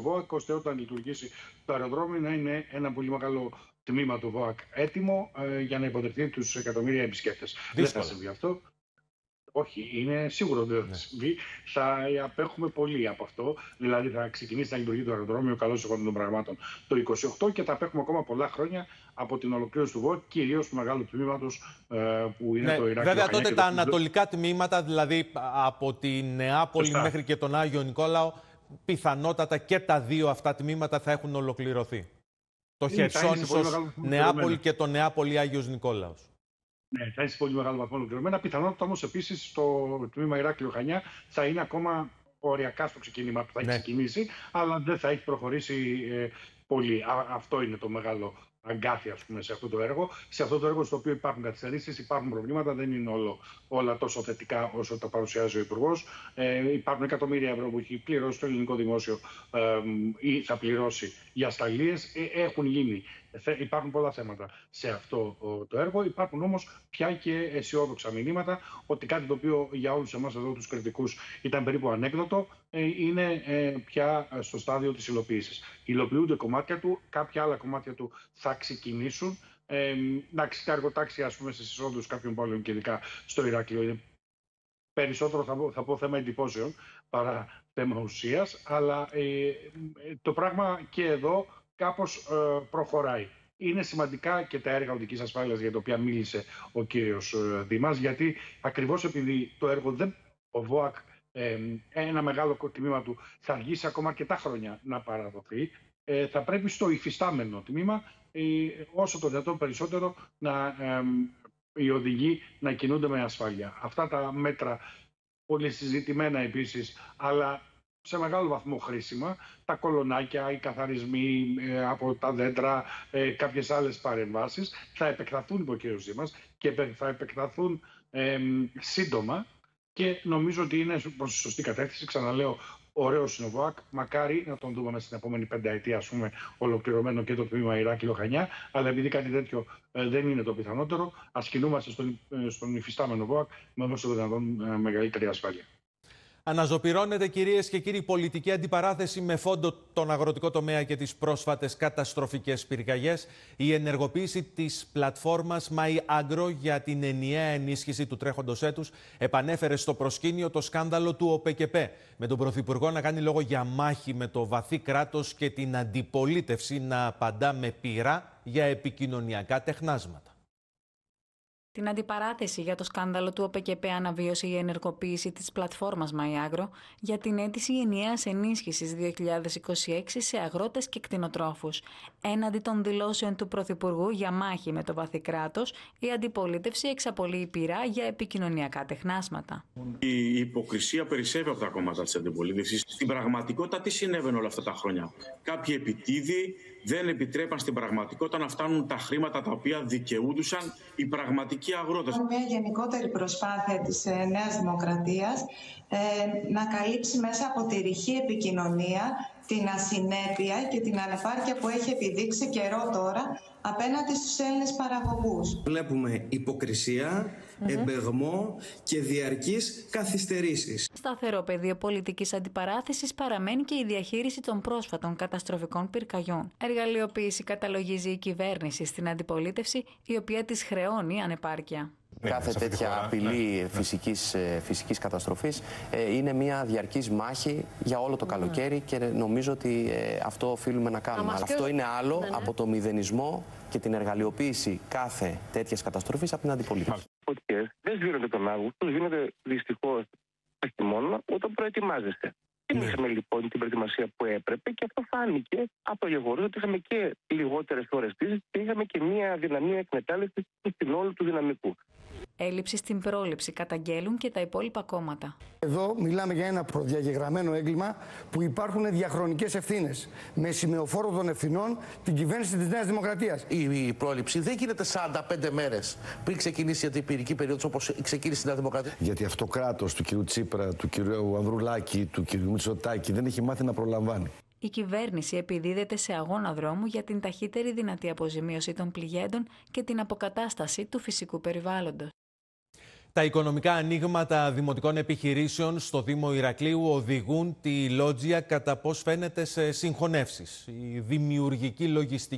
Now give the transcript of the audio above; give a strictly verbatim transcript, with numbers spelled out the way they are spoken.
ΒΟΑΚ, ώστε όταν λειτουργήσει το αεροδρόμιο να είναι ένα πολύ μεγάλο τμήμα του ΒΟΑΚ έτοιμο ε, για να υποδεχτεί τους εκατομμύρια επισκέπτες. Δεν θα συμβεί αυτό. Όχι, είναι σίγουρο ότι δεν θα συμβεί. Θα απέχουμε πολύ από αυτό. Δηλαδή, θα ξεκινήσει να λειτουργεί το αεροδρόμιο καλώς εγώ των πραγμάτων το είκοσι οκτώ και θα απέχουμε ακόμα πολλά χρόνια από την ολοκλήρωση του ΒΟΑΚ, κυρίως του μεγάλου τμήματος ε, που είναι ναι, το Ηράκλειο. Βέβαια, τότε τα ανατολικά τμήματα, δηλαδή από τη Νεάπολη Σωστά. μέχρι και τον Άγιο Νικόλαο, πιθανότατα και τα δύο αυτά τμήματα θα έχουν ολοκληρωθεί. Το Χερσόνησος, Νεάπολη και το Νεάπολη Άγιος Νικόλαος. Ναι, θα είναι σε πολύ μεγάλο βαθμό ολοκληρωμένα. Πιθανότατα όμως επίσης το τμήμα Ηράκλειο Χανιά θα είναι ακόμα οριακά στο ξεκίνημα που θα έχει ναι. ξεκινήσει, αλλά δεν θα έχει προχωρήσει ε, πολύ. Α, αυτό είναι το μεγάλο αγκάθι, ας πούμε, σε αυτό το έργο. Σε αυτό το έργο στο οποίο υπάρχουν καθυστερήσεις, υπάρχουν προβλήματα, δεν είναι όλο, όλα τόσο θετικά όσο τα παρουσιάζει ο Υπουργός. Ε, υπάρχουν εκατομμύρια ευρώ που έχει πληρώσει το ελληνικό δημόσιο ε, ή θα πληρώσει για σταλίες. Ε, έχουν γίνει. Υπάρχουν πολλά θέματα σε αυτό το έργο. Υπάρχουν όμως πια και αισιόδοξα μηνύματα ότι κάτι το οποίο για όλους εμάς εδώ τους κριτικούς ήταν περίπου ανέκδοτο, είναι πια στο στάδιο της υλοποίησης. Υλοποιούνται κομμάτια του, κάποια άλλα κομμάτια του θα ξεκινήσουν. Ε, εντάξει, τα εργοτάξια, ας πούμε, στις εισόδους κάποιων πόλεων και ειδικά στο Ηράκλειο είναι περισσότερο, θα πω, θα πω θέμα εντυπώσεων παρά θέμα ουσίας, αλλά ε, το πράγμα και εδώ κάπως ε, προχωράει. Είναι σημαντικά και τα έργα οδικής ασφάλειας για τα οποία μίλησε ο κύριος ε, Δήμας, γιατί ακριβώς επειδή το έργο δεν, ο ΒΟΑΚ, ε, ένα μεγάλο τμήμα του θα αργήσει ακόμα αρκετά χρόνια να παραδοθεί, ε, θα πρέπει στο υφιστάμενο τμήμα ε, όσο το δυνατόν περισσότερο να, ε, οι οδηγοί να κινούνται με ασφάλεια. Αυτά τα μέτρα, πολύ συζητημένα επίσης, αλλά σε μεγάλο βαθμό χρήσιμα, τα κολονάκια, οι καθαρισμοί ε, από τα δέντρα, ε, κάποιες άλλες παρεμβάσεις, θα επεκταθούν, είπε ο κ. Δήμας, και θα επεκταθούν ε, σύντομα και νομίζω ότι είναι προς τη σωστή κατεύθυνση. Ξαναλέω, ωραίος είναι ο ΒΟΑΚ, μακάρι να τον δούμε μέσα στην επόμενη πενταετία, ας πούμε, ολοκληρωμένο και το τμήμα Ηράκλειο Χανιά, αλλά επειδή κάτι τέτοιο ε, δεν είναι το πιθανότερο, ας κινούμαστε στον, ε, στον υφιστάμενο ΒΟΑΚ με όσο δυνατόν ε, μεγαλύτερη ασφάλεια. Αναζωπυρώνεται, κυρίες και κύριοι, πολιτική αντιπαράθεση με φόντο τον αγροτικό τομέα και τις πρόσφατες καταστροφικές πυρκαγιές. Η ενεργοποίηση της πλατφόρμας MyAgro για την ενιαία ενίσχυση του τρέχοντος έτους επανέφερε στο προσκήνιο το σκάνδαλο του ΟΠΕΚΕΠΕ, με τον Πρωθυπουργό να κάνει λόγο για μάχη με το βαθύ κράτος και την αντιπολίτευση να απαντά με πειρά για επικοινωνιακά τεχνάσματα. Την αντιπαράθεση για το σκάνδαλο του ΟΠΕΚΕΠΕ αναβίωσε η ενεργοποίηση της πλατφόρμας MyAgro για την αίτηση ενιαίας ενίσχυσης δύο χιλιάδες είκοσι έξι σε αγρότες και κτηνοτρόφους. Έναντι των δηλώσεων του Πρωθυπουργού για μάχη με το βαθύ κράτος, η αντιπολίτευση εξαπολύει πειρά για επικοινωνιακά τεχνάσματα. Η υποκρισία περισσεύει από τα κόμματα της αντιπολίτευσης. Στην πραγματικότητα, τι συνέβαινε όλα αυτά τα χρόνια? Κάποιοι επιτίδιοι δεν επιτρέπαν στην πραγματικότητα να φτάνουν τα χρήματα τα οποία δικαιούντουσαν οι πραγματικοί αγρότες. Μια γενικότερη προσπάθεια της ε, Νέας Δημοκρατίας ε, να καλύψει μέσα από τη ρηχή επικοινωνία την ασυνέπεια και την ανεπάρκεια που έχει επιδείξει καιρό τώρα απέναντι στους Έλληνες παραγωγούς. Βλέπουμε υποκρισία, mm-hmm. εμπεγμό και διαρκείς καθυστερήσεις. Σταθερό πεδίο πολιτικής αντιπαράθεσης παραμένει και η διαχείριση των πρόσφατων καταστροφικών πυρκαγιών. Εργαλειοποίηση καταλογίζει η κυβέρνηση στην αντιπολίτευση, η οποία της χρεώνει ανεπάρκεια. Κάθε τέτοια απειλή φυσικής, φυσικής καταστροφής είναι μια διαρκής μάχη για όλο το καλοκαίρι και νομίζω ότι αυτό οφείλουμε να κάνουμε. Αλλά αυτό είναι άλλο ναι, ναι. από το μηδενισμό και την εργαλειοποίηση κάθε τέτοιας καταστροφής από την αντιπολίτευση. Οι δεν σβήνονται τον Αύγουστο, σβήνονται δυστυχώς το χειμώνα όταν προετοιμάζεστε. Δεν ναι. είχαμε λοιπόν την προετοιμασία που έπρεπε και αυτό φάνηκε από το γεγονός ότι είχαμε και λιγότερες ώρες πτήσης και είχαμε και μια αδυναμία εκμετάλλευσης στην όλου του δυναμικού. Έλλειψη στην πρόληψη καταγγέλουν και τα υπόλοιπα κόμματα. Εδώ μιλάμε για ένα προδιαγεγραμμένο έγκλημα που υπάρχουν διαχρονικές ευθύνες. Με σημεοφόρο των ευθυνών την κυβέρνηση της Νέας Δημοκρατίας. Η πρόληψη δεν γίνεται σαράντα πέντε μέρες πριν ξεκινήσει η αντιπυρική περίοδος όπως ξεκίνησε η Νέα Δημοκρατία. Γιατί αυτό κράτος του κυρίου Τσίπρα, του κυρίου Ανδρουλάκη, του κυρίου Μητσοτάκη δεν έχει μάθει να προλαμβάνει. Η κυβέρνηση επιδίδεται σε αγώνα δρόμου για την ταχύτερη δυνατή αποζημίωση των πληγέντων και την αποκατάσταση του φυσικού περιβάλλοντος. Τα οικονομικά ανοίγματα δημοτικών επιχειρήσεων στο Δήμο Ηρακλείου οδηγούν τη Λότζια κατά πώς φαίνεται σε συγχωνεύσεις. Η δημιουργική λογιστική